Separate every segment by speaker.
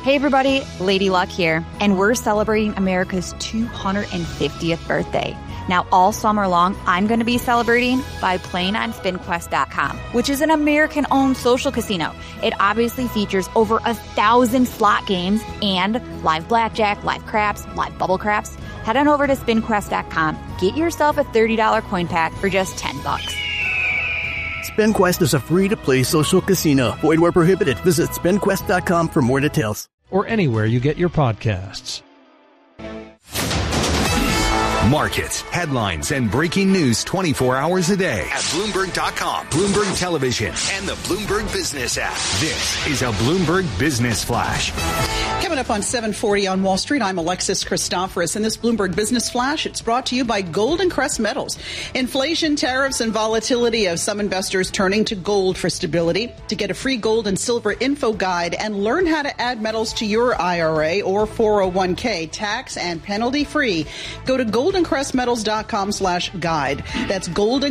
Speaker 1: Hey everybody, Lady Luck here, and we're celebrating America's 250th birthday. Now all summer long, I'm going to be celebrating by playing on SpinQuest.com, which is an American-owned social casino. It obviously features over 1,000 slot games and live blackjack, live craps, live bubble craps. Head on over to SpinQuest.com. Get yourself a $30 coin pack for just $10.
Speaker 2: SpinQuest is a free-to-play social casino. Void where prohibited. Visit SpinQuest.com for more details.
Speaker 3: Or anywhere you get your podcasts.
Speaker 4: Markets, headlines, and breaking news 24 hours a day at Bloomberg.com, Bloomberg Television, and the Bloomberg Business app. This is a Bloomberg Business Flash.
Speaker 5: Coming up on 740 on Wall Street, I'm Alexis Christoforous. In this Bloomberg Business Flash, it's brought to you by Golden Crest Metals. Inflation, tariffs, and volatility of some investors turning to gold for stability. To get a free gold and silver info guide and learn how to add metals to your IRA or 401k tax and penalty free, go to goldencrestmetals.com/guide. That's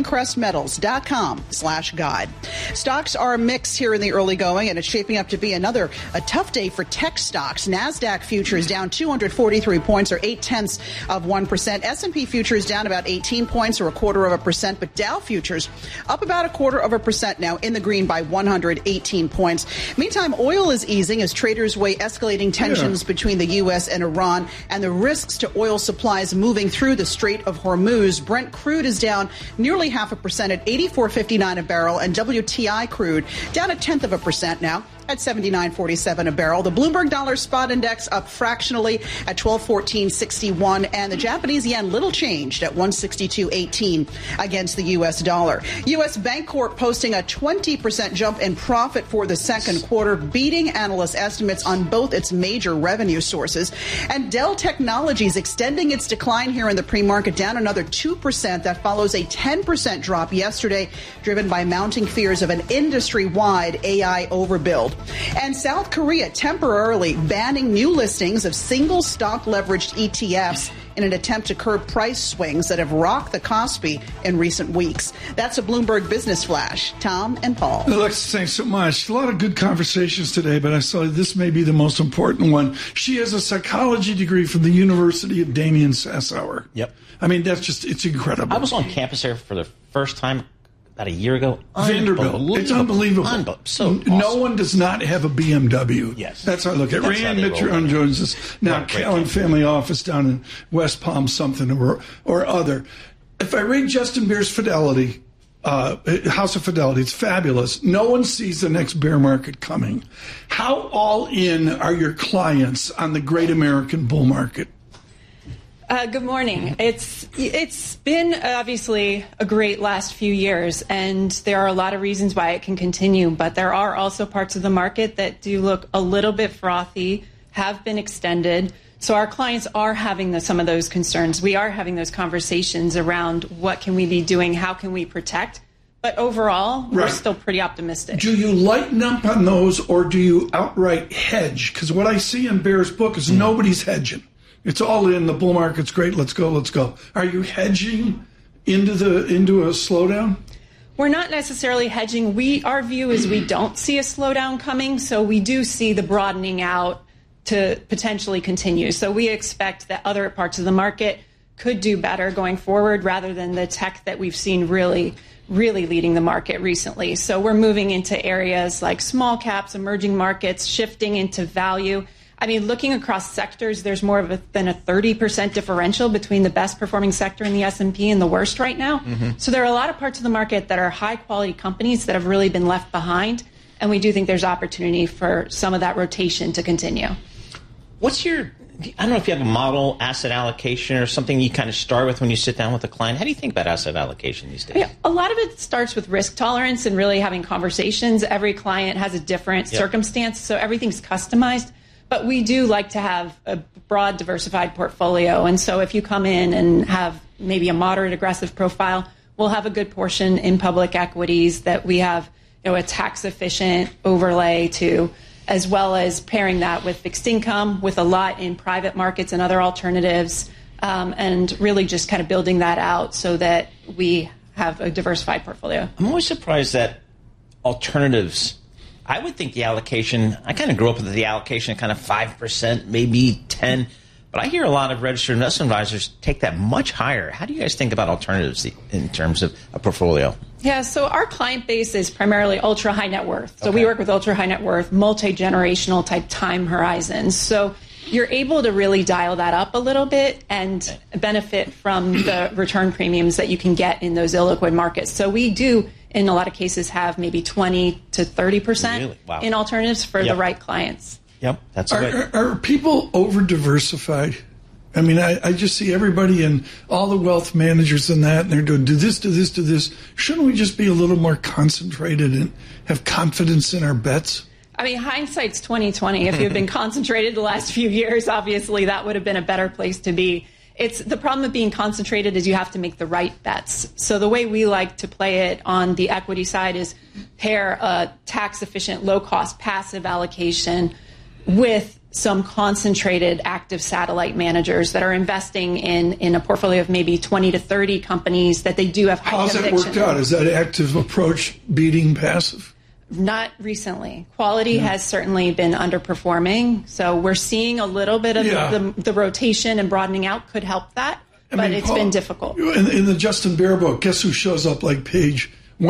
Speaker 5: goldencrestmetals.com/guide. Stocks are mixed here in the early going, and it's shaping up to be a tough day for tech stocks. NASDAQ futures down 243 points or 0.8%. S&P futures down about 18 points or 0.25%, but Dow futures up about 0.25% now in the green by 118 points. Meantime, oil is easing as traders weigh escalating tensions between the U.S. and Iran and the risks to oil supplies moving through the Strait of Hormuz. Brent crude is down nearly 0.5% at $84.59 a barrel, and WTI crude down 0.1% now at $79.47 a barrel. The Bloomberg Dollar Spot Index up fractionally at 1214.61, and the Japanese yen little changed at 162.18 against the U.S. dollar. U.S. Bancorp posting a 20% jump in profit for the second quarter, beating analyst estimates on both its major revenue sources. And Dell Technologies extending its decline here in the pre-market, down another 2%. That follows a 10% drop yesterday, driven by mounting fears of an industry-wide AI overbuild. And South Korea temporarily banning new listings of single stock leveraged ETFs in an attempt to curb price swings that have rocked the Kospi in recent weeks. That's a Bloomberg Business Flash. Tom and Paul.
Speaker 6: Alexis, thanks so much. A lot of good conversations today, but I saw this may be the most important one. She has a psychology degree from the University of Damien Sassower.
Speaker 7: Yep.
Speaker 6: I mean, it's incredible.
Speaker 7: I was on campus there for the first time about a year ago.
Speaker 6: Vanderbilt. It's unbelievable.
Speaker 7: So awesome.
Speaker 6: No one does not have a BMW.
Speaker 7: Yes.
Speaker 6: That's how I look at it. Rand Mitchell joins us now. Callan Family Office down in West Palm something or other. If I read Justin Beer's Fidelity, House of Fidelity, it's fabulous. No one sees the next bear market coming. How all in are your clients on the great American bull market?
Speaker 8: Good morning. It's been obviously a great last few years, and there are a lot of reasons why it can continue, but there are also parts of the market that do look a little bit frothy, have been extended. So our clients are having some of those concerns. We are having those conversations around what can we be doing, how can we protect. But overall, we're still pretty optimistic.
Speaker 6: Do you lighten up on those, or do you outright hedge? Because what I see in Bear's book is nobody's hedging. It's all in. The bull market's great. Let's go. Are you hedging into a slowdown?
Speaker 8: We're not necessarily hedging. Our view is we don't see a slowdown coming, so we do see the broadening out to potentially continue. So we expect that other parts of the market could do better going forward rather than the tech that we've seen really leading the market recently. So we're moving into areas like small caps, emerging markets, shifting into value. I mean, looking across sectors, there's more than a 30% differential between the best performing sector in the S&P and the worst right now. Mm-hmm. So there are a lot of parts of the market that are high quality companies that have really been left behind. And we do think there's opportunity for some of that rotation to continue.
Speaker 7: What's I don't know if you have a model asset allocation or something you kind of start with when you sit down with a client. How do you think about asset allocation these days?
Speaker 8: A lot of it starts with risk tolerance and really having conversations. Every client has a different circumstance, so everything's customized. But we do like to have a broad, diversified portfolio. And so if you come in and have maybe a moderate aggressive profile, we'll have a good portion in public equities that we have a tax-efficient overlay to, as well as pairing that with fixed income, with a lot in private markets and other alternatives, and really just kind of building that out so that we have a diversified portfolio.
Speaker 7: I'm always surprised that alternatives I would think the allocation, I kind of grew up with the allocation kind of 5%, maybe 10%. But I hear a lot of registered investment advisors take that much higher. How do you guys think about alternatives in terms of a portfolio?
Speaker 8: Yeah, so our client base is primarily ultra high net worth. So we work with ultra high net worth, multi-generational type time horizons. So you're able to really dial that up a little bit and benefit from the return premiums that you can get in those illiquid markets. So we do, in a lot of cases, have maybe 20 to 30% in alternatives for the right clients.
Speaker 7: Yep, that's
Speaker 6: Are people over-diversified? I mean, I just see everybody and all the wealth managers and that, and they're doing do this, do this, do this. Shouldn't we just be a little more concentrated and have confidence in our bets?
Speaker 8: I mean, hindsight's 20/20. If you've been concentrated the last few years, obviously that would have been a better place to be. It's the problem with being concentrated is you have to make the right bets. So the way we like to play it on the equity side is pair a tax-efficient, low-cost passive allocation with some concentrated active satellite managers that are investing in a portfolio of maybe 20 to 30 companies that they do have high conviction.
Speaker 6: How's that worked out? Is that active approach beating passive?
Speaker 8: Not recently. Quality has certainly been underperforming. So we're seeing a little bit of the rotation and broadening out could help that, but it's been difficult.
Speaker 6: In the Justin Bear book, guess who shows up like page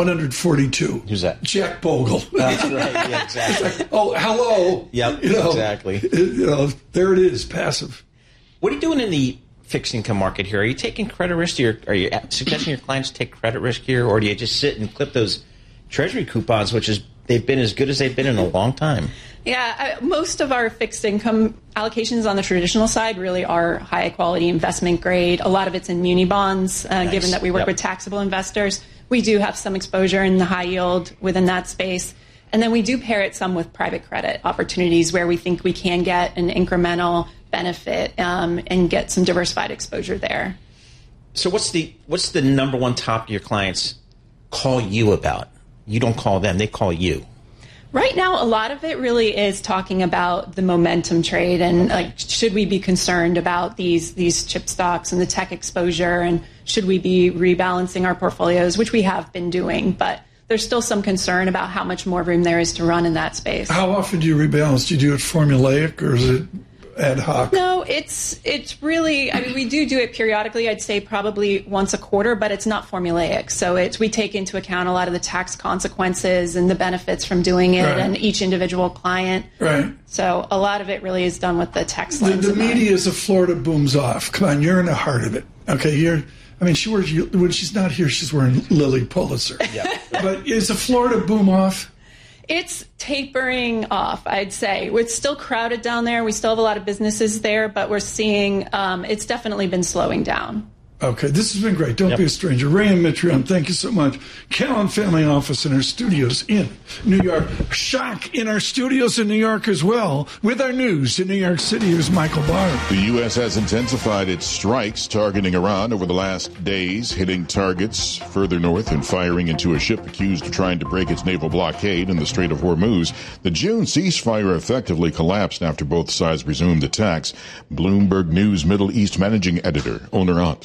Speaker 6: 142?
Speaker 7: Who's that?
Speaker 6: Jack Bogle.
Speaker 7: That's right. Yeah, exactly.
Speaker 6: It's like, oh, hello.
Speaker 7: Yep, exactly.
Speaker 6: There it is, passive.
Speaker 7: What are you doing in the fixed income market here? Are you taking credit risk? Are you suggesting your clients take credit risk here, or do you just sit and clip those treasury coupons, which is they've been as good as they've been in a long time?
Speaker 8: Yeah, most of our fixed income allocations on the traditional side really are high quality investment grade. A lot of it's in muni bonds, given that we work with taxable investors. We do have some exposure in the high yield within that space. And then we do pair it some with private credit opportunities where we think we can get an incremental benefit and get some diversified exposure there.
Speaker 7: So what's the number one topic your clients call you about? You don't call them, they call you.
Speaker 8: Right now, a lot of it really is talking about the momentum trade and like, should we be concerned about these chip stocks and the tech exposure, and should we be rebalancing our portfolios, which we have been doing, but there's still some concern about how much more room there is to run in that space.
Speaker 6: How often do you rebalance? Do you do it formulaic or is it ad hoc?
Speaker 8: No, it's really, I mean, we do it periodically. I'd say probably once a quarter, but it's not formulaic. So we take into account a lot of the tax consequences and the benefits from doing it and each individual client.
Speaker 6: Right.
Speaker 8: So a lot of it really is done with the tax lens.
Speaker 6: The media is a Florida booms off. Come on, you're in the heart of it. Okay, when she's not here, she's wearing Lily Pulitzer. Yeah. But is a Florida boom off?
Speaker 8: It's tapering off, I'd say. It's still crowded down there. We still have a lot of businesses there, but we're seeing it's definitely been slowing down.
Speaker 6: Okay, this has been great. Don't be a stranger. Rayanne Mitrione, thank you so much. Callan Family Office in our studios in New York. Shock in our studios in New York as well. With our news in New York City, here's Michael Barr.
Speaker 9: The U.S. has intensified its strikes targeting Iran over the last days, hitting targets further north and firing into a ship accused of trying to break its naval blockade in the Strait of Hormuz. The June ceasefire effectively collapsed after both sides resumed attacks. Bloomberg News Middle East managing editor Oner Ott.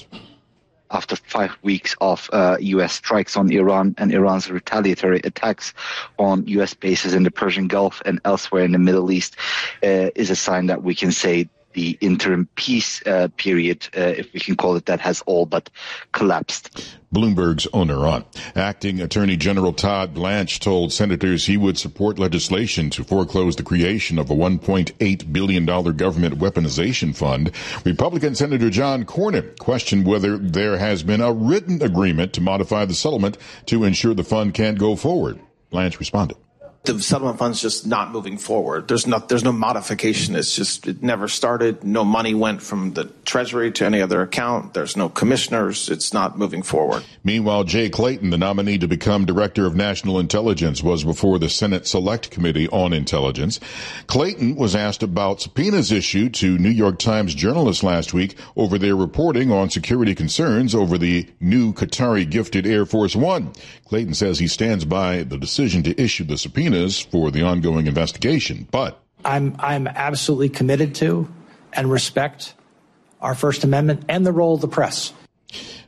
Speaker 10: After 5 weeks of U.S. strikes on Iran and Iran's retaliatory attacks on U.S. bases in the Persian Gulf and elsewhere in the Middle East, is a sign that we can say the interim peace period, if we can call it that, has all but collapsed.
Speaker 9: Bloomberg's Oner Ott. Acting Attorney General Todd Blanche told senators he would support legislation to foreclose the creation of a $1.8 billion government weaponization fund. Republican Senator John Cornyn questioned whether there has been a written agreement to modify the settlement to ensure the fund can't go forward. Blanche responded.
Speaker 11: The settlement fund's just not moving forward. There's no modification. It never started. No money went from the Treasury to any other account. There's no commissioners. It's not moving forward.
Speaker 9: Meanwhile, Jay Clayton, the nominee to become Director of National Intelligence, was before the Senate Select Committee on Intelligence. Clayton was asked about subpoenas issued to New York Times journalists last week over their reporting on security concerns over the new Qatari-gifted Air Force One. Clayton says he stands by the decision to issue the subpoenas for the ongoing investigation, but
Speaker 12: I'm absolutely committed to and respect our First Amendment and the role of the press.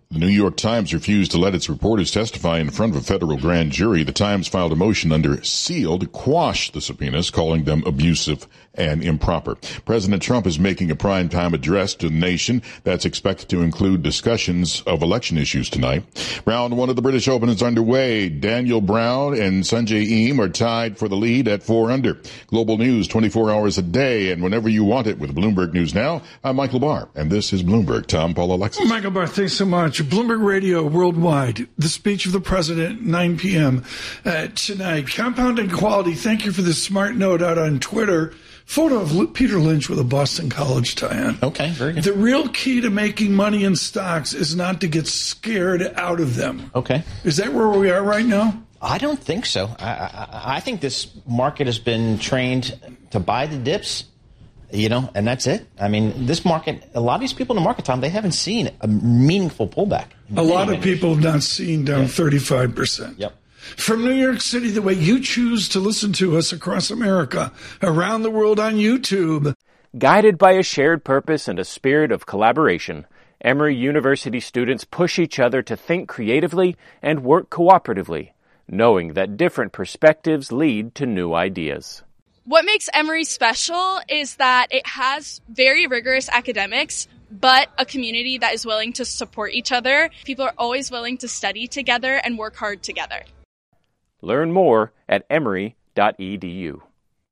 Speaker 9: The New York Times refused to let its reporters testify in front of a federal grand jury. The Times filed a motion under seal to quash the subpoenas, calling them abusive and improper. President Trump is making a primetime address to the nation that's expected to include discussions of election issues tonight. Round one of the British Open is underway. Daniel Brown and Sungjae Im are tied for the lead at 4 under. Global news 24 hours a day and whenever you want it with Bloomberg News Now. I'm Michael Barr, and this is Bloomberg. Tom, Paul, Alexis.
Speaker 6: Michael Barr, thanks so much. Bloomberg Radio Worldwide, the speech of the president, 9 p.m. Tonight. Compounding Quality, thank you for this smart note out on Twitter. Photo of Peter Lynch with a Boston College tie-on.
Speaker 7: Okay, very good.
Speaker 6: The real key to making money in stocks is not to get scared out of them.
Speaker 7: Okay.
Speaker 6: Is that where we are right now?
Speaker 7: I don't think so. I think this market has been trained to buy the dips. And that's it. I mean, this market, a lot of these people in the market, Tom, they haven't seen a meaningful pullback.
Speaker 6: A lot of people have not seen down 35%.
Speaker 7: Yep.
Speaker 6: From New York City, the way you choose to listen to us across America, around the world on YouTube.
Speaker 13: Guided by a shared purpose and a spirit of collaboration, Emory University students push each other to think creatively and work cooperatively, knowing that different perspectives lead to new ideas.
Speaker 14: What makes Emory special is that it has very rigorous academics, but a community that is willing to support each other. People are always willing to study together and work hard together.
Speaker 13: Learn more at emory.edu.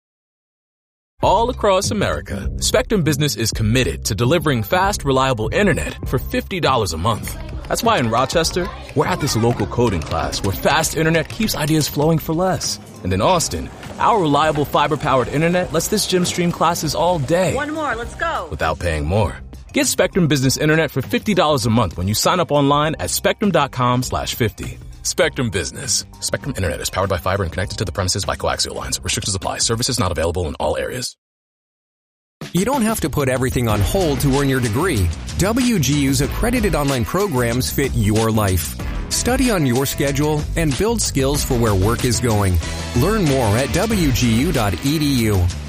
Speaker 15: All across America, Spectrum Business is committed to delivering fast, reliable internet for $50 a month. That's why in Rochester, we're at this local coding class where fast internet keeps ideas flowing for less. And in Austin, our reliable fiber-powered internet lets this gym stream classes all day.
Speaker 16: One more, let's go.
Speaker 15: Without paying more. Get Spectrum Business Internet for $50 a month when you sign up online at spectrum.com/50. Spectrum Business. Spectrum Internet is powered by fiber and connected to the premises by coaxial lines. Restrictions apply. Services not available in all areas.
Speaker 17: You don't have to put everything on hold to earn your degree. WGU's accredited online programs fit your life. Study on your schedule and build skills for where work is going. Learn more at WGU.edu.